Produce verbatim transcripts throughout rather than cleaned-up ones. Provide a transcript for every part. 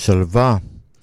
שלווה.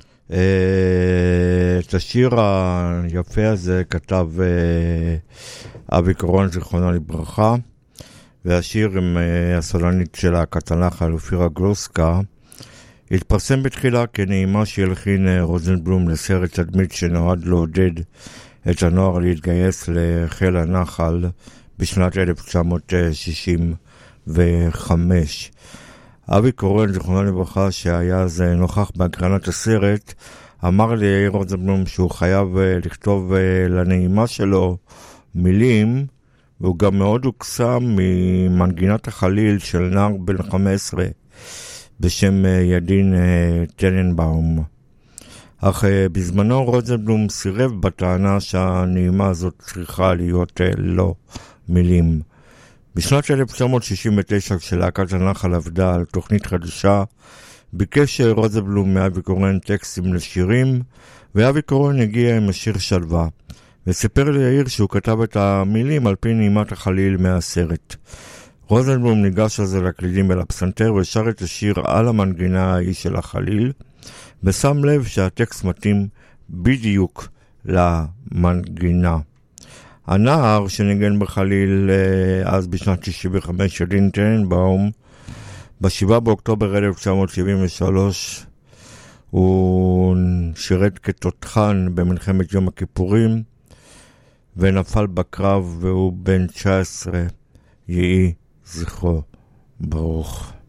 את השיר היפה הזה כתב אבי קורן, זיכרונו לברכה, והשיר עם הסולנית של להקת הנחל אופירה גלוסקה התפרסם בתחילה כנעימה שהלחין רוזנבלום לסרט תדמית שנועד לעודד את הנוער להתגייס לחיל הנחל בשנת אלף תשע מאות שישים וחמש. אבי קורן, זיכרונו לברכה, שהיה אז נוכח בהקרנת הסרט, אמר לי רוזנבלום שהוא חייב לכתוב לנעימה שלו מילים, והוא גם מאוד הוקסם ממנגינת החליל של נער בן חמש עשרה בשם ידין טננבאום. אך בזמנו רוזנבלום סירב בטענה שהנעימה הזאת צריכה להיות לא מילים. בשנת אלף תשע מאות שישים ותשע, כשלהקת הנחל עבדה על תוכנית חדשה, ביקש רוזנבלום מאבי קורן טקסטים לשירים, ואבי קורן הגיע עם השיר שלווה, וסיפר ליאיר שהוא כתב את המילים על פי נעימת החליל מהסרט. רוזנבלום ניגש על זה לקלידים ולפסנתר ושר את השיר על המנגינה ההיא של החליל, ושם לב שהטקסט מתאים בדיוק למנגינה. הנער שניגן בחליל אז בשנת שישים וחמש, ידין טננבאום, בשבעה באוקטובר אלף תשע מאות שבעים ושלוש הוא שירת כתותחן במלחמת יום הכיפורים ונפל בקרב, והוא בן תשע עשרה. יהי זכרו ברוך.